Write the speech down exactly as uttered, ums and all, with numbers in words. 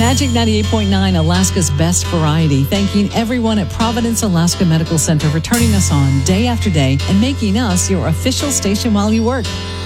Magic ninety-eight point nine, Alaska's best variety, thanking everyone at Providence Alaska Medical Center for turning us on day after day and making us your official station while you work.